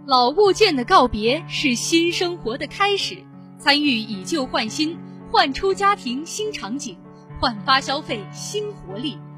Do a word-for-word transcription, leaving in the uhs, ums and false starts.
老物件的告别是新生活的开始，参与以旧换新，焕出家庭新场景，焕发消费新活力。